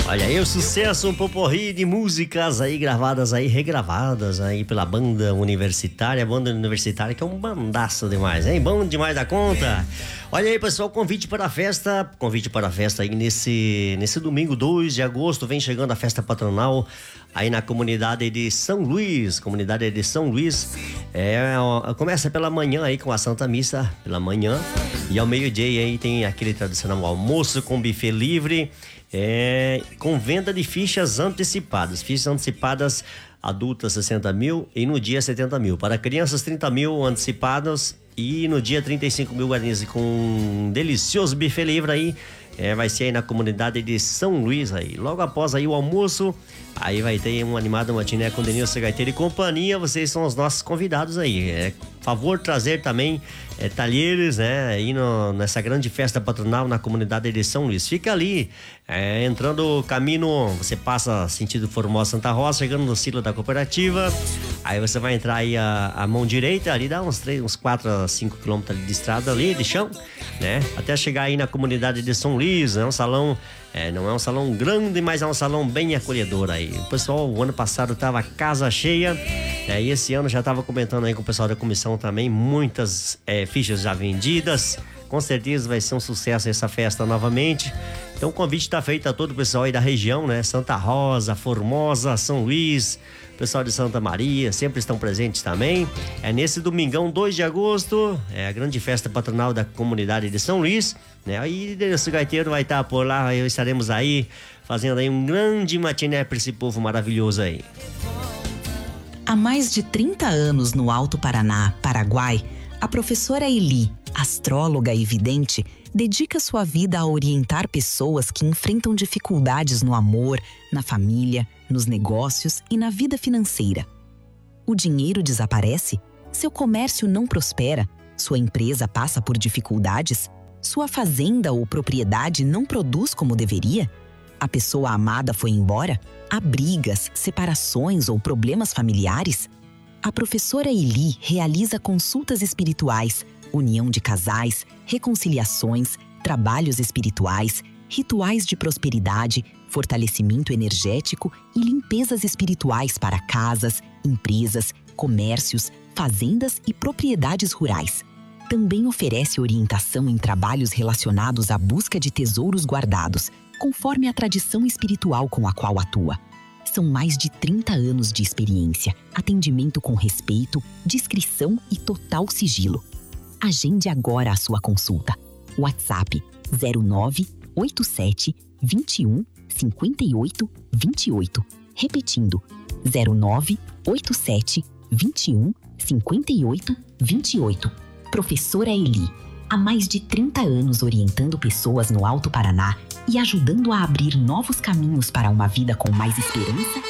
Olha aí o sucesso, um poporri de músicas aí gravadas aí, regravadas aí pela banda universitária que é um bandaço demais, hein? Bom demais da conta. Olha aí, pessoal, convite para a festa aí nesse domingo 2 de agosto, vem chegando a festa patronal aí na comunidade de São Luís, começa pela manhã aí com a Santa Missa, pela manhã, e ao meio-dia aí tem aquele tradicional almoço com buffet livre, com venda de fichas antecipadas, adultas 60 mil e no dia 70 mil, para crianças 30 mil antecipadas e no dia 35 mil guaranis com um delicioso buffet livre aí, vai ser aí na comunidade de São Luís aí, logo após aí o almoço, aí vai ter um animado matiné com Denilson Gaiteiro e companhia, vocês são os nossos convidados aí, favor trazer também talheres, né, aí nessa grande festa patronal na comunidade de São Luís. Fica ali, entrando o caminho, você passa sentido Formosa Santa Rosa, chegando no silo da cooperativa, aí você vai entrar aí a mão direita, ali dá uns 4 a 5 quilômetros de estrada ali, de chão, né, até chegar aí na comunidade de São Luís, um salão, não é um salão grande, mas é um salão bem acolhedor aí. O pessoal, o ano passado tava casa cheia, e esse ano já tava comentando aí com o pessoal da comissão também, muitas fichas já vendidas, com certeza vai ser um sucesso essa festa novamente. Então o convite está feito a todo o pessoal aí da região, né? Santa Rosa, Formosa, São Luís, pessoal de Santa Maria, sempre estão presentes também. Nesse domingão 2 de agosto, a grande festa patronal da comunidade de São Luís, né? Aí o Denilson Gaiteiro vai estar por lá, estaremos aí fazendo aí um grande matiné para esse povo maravilhoso aí. Há mais de 30 anos no Alto Paraná, Paraguai, a professora Eli, astróloga e vidente, dedica sua vida a orientar pessoas que enfrentam dificuldades no amor, na família, nos negócios e na vida financeira. O dinheiro desaparece? Seu comércio não prospera? Sua empresa passa por dificuldades? Sua fazenda ou propriedade não produz como deveria? A pessoa amada foi embora? Há brigas, separações ou problemas familiares? A professora Eli realiza consultas espirituais, união de casais, reconciliações, trabalhos espirituais, rituais de prosperidade, fortalecimento energético e limpezas espirituais para casas, empresas, comércios, fazendas e propriedades rurais. Também oferece orientação em trabalhos relacionados à busca de tesouros guardados, conforme a tradição espiritual com a qual atua. São mais de 30 anos de experiência, atendimento com respeito, discrição e total sigilo. Agende agora a sua consulta. WhatsApp 0987 21 58 28. Repetindo, 0987 21 58 28. Professora Eli, há mais de 30 anos orientando pessoas no Alto Paraná e ajudando a abrir novos caminhos para uma vida com mais esperança